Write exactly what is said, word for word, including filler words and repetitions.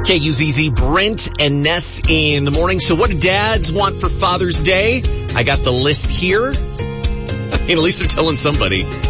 K U Z Z, Brent and Ness in the morning. So what do dads want for Father's Day? I got the list here. And at least they're telling somebody.